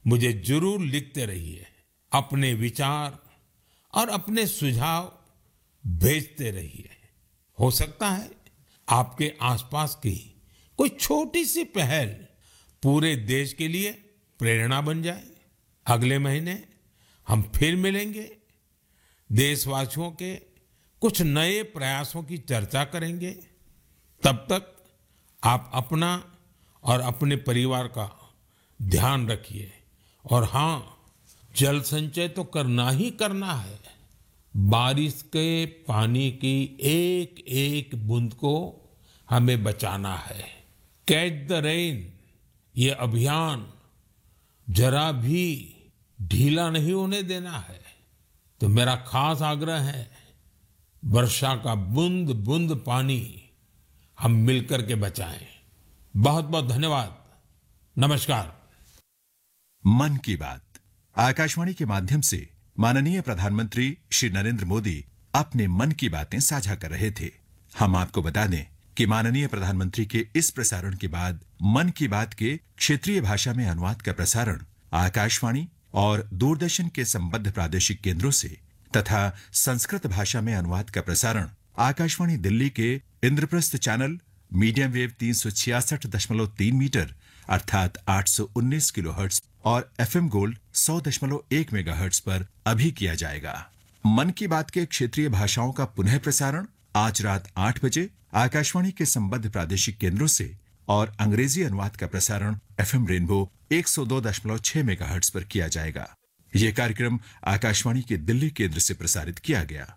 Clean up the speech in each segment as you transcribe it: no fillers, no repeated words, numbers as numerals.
मुझे जरूर लिखते रहिए, अपने विचार और अपने सुझाव भेजते रहिए। हो सकता है आपके आसपास की कोई छोटी सी पहल पूरे देश के लिए प्रेरणा बन जाए। अगले महीने हम फिर मिलेंगे, देशवासियों के कुछ नए प्रयासों की चर्चा करेंगे। तब तक आप अपना और अपने परिवार का ध्यान रखिए। और हाँ, जल संचय तो करना ही करना है। बारिश के पानी की एक एक बूंद को हमें बचाना है। कैच द रेन, ये अभियान जरा भी ढीला नहीं होने देना है। तो मेरा खास आग्रह है, वर्षा का बूंद बूंद पानी हम मिलकर के बचाएं। बहुत बहुत धन्यवाद। नमस्कार। मन की बात आकाशवाणी के माध्यम से माननीय प्रधानमंत्री श्री नरेंद्र मोदी अपने मन की बातें साझा कर रहे थे। हम आपको बता दें कि माननीय प्रधानमंत्री के इस प्रसारण के बाद मन की बात के क्षेत्रीय भाषा में अनुवाद का प्रसारण आकाशवाणी और दूरदर्शन के संबद्ध प्रादेशिक केंद्रों से तथा संस्कृत भाषा में अनुवाद का प्रसारण आकाशवाणी दिल्ली के Indraprastha channel medium wave 366.3 metre अर्थात 819 किलोहर्ट्ज और एफएम गोल्ड 100.1 मेगाहर्ट्ज पर अभी किया जाएगा। मन की बात के क्षेत्रीय भाषाओं का पुनः प्रसारण आज रात 8 बजे आकाशवाणी के संबद्ध प्रादेशिक केंद्रों से और अंग्रेजी अनुवाद का प्रसारण एफएम रेनबो 102.6 मेगाहर्ट्ज पर किया जाएगा। यह कार्यक्रम आकाशवाणी के दिल्ली केंद्र से प्रसारित किया गया।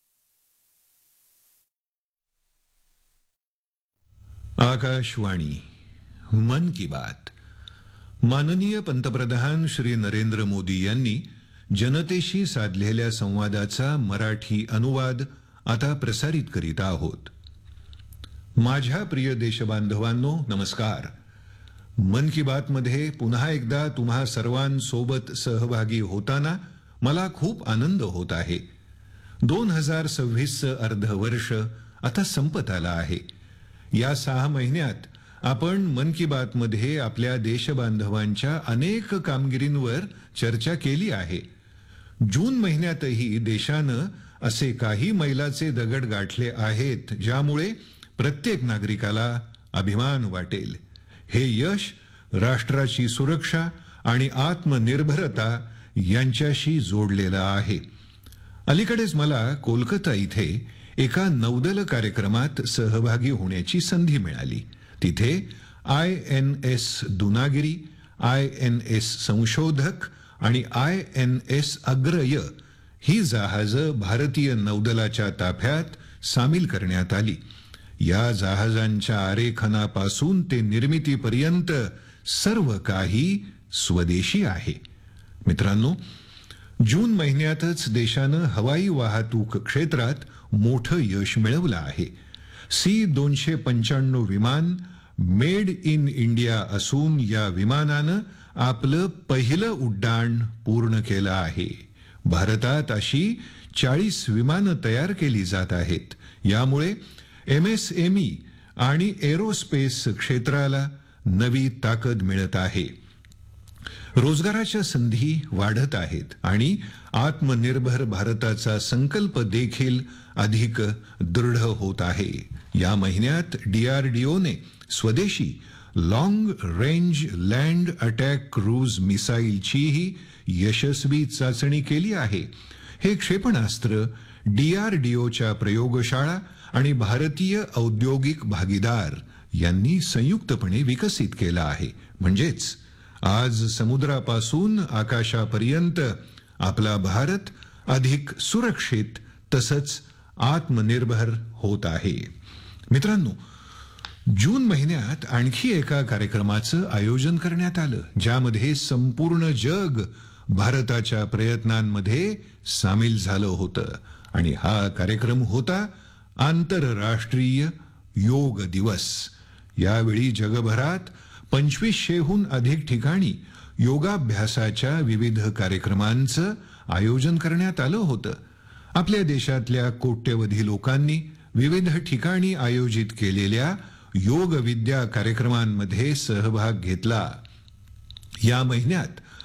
आकाशवाणी मन की बात। माननीय पंतप्रधान श्री नरेंद्र मोदी यांनी जनतेशी साधलेल्या संवादाचा मराठी अनुवाद आता प्रसारित करीत आहोत। माझ्या प्रिय देशबांधवांनो, नमस्कार। मन की बात मध्ये पुन्हा एकदा तुम्हा सर्वांसोबत सहभागी होताना मला खूप आनंद होत आहे। 2026 अर्धवर्ष आता संपत आला आहे। या 6 महिन्यात आपण मन की बात मध्ये आपल्या देशबांधवांच्या अनेक कामगिरींवर चर्चा केली आहे। जून महिन्यातही देशानं असे काही मैलाचे दगड गाठले आहेत ज्यामुळे प्रत्येक नागरिकाला अभिमान वाटेल। हे यश राष्ट्राची सुरक्षा आणि आत्मनिर्भरता यांच्याशी जोडलेलं आहे। अलीकडेच मला कोलकाता इथे एका नौदल कार्यक्रमात सहभागी होण्याची संधी मिळाली। तिथे INS दुनागिरी, INS संशोधक आणि INS अग्रय ही जहाजं भारतीय नौदलाच्या ताफ्यात सामील करण्यात आली। या जहाजांच्या आरेखनापासून ते निर्मितीपर्यंत सर्व काही स्वदेशी आहे। मित्रांनो, जून महिन्यातच देशानं हवाई वाहतूक क्षेत्रात मोठं यश मिळवलं आहे। C-295 विमान मेड इन इंडिया असून या विमानानं आपलं पहिलं उड्डाण पूर्ण केलं आहे। भारतात अशी 40 विमानं तयार केली जात आहेत। यामुळे MSME आणि एरोस्पेस क्षेत्राला नवी ताकद मिळत आहे। रोजगाराच्या संधी वाढत आहेत आणि आत्मनिर्भर भारताचा संकल्प देखील अधिक दृढ होत आहे। या महिन्यात DRDOने स्वदेशी long range land attack cruise मिसाईलचीही यशस्वी चाचणी केली आहे। हे क्षेपणास्त्र DRDOच्या प्रयोगशाळा आणि भारतीय औद्योगिक भागीदार यांनी संयुक्तपणे विकसित केलं आहे। म्हणजेच आज समुद्रापासून आकाशापर्यंत आपला भारत अधिक सुरक्षित तसंच आत्मनिर्भर होत आहे। मित्रांनो, जून महिन्यात आणखी एका कार्यक्रमाचं आयोजन करण्यात आलं ज्यामध्ये संपूर्ण जग भारताच्या प्रयत्नांमध्ये सामील झालं होतं आणि हा कार्यक्रम होता आंतरराष्ट्रीय योग दिवस। यावेळी जगभरात 2500हून अधिक ठिकाणी योगाभ्यासाच्या विविध कार्यक्रमांचं आयोजन करण्यात आलं होतं। आपल्या देशातल्या कोट्यवधी लोकांनी विविध ठिकाणी आयोजित केलेल्या योग विद्या कार्यक्रमांमध्ये सहभाग घेतला। या महिन्यात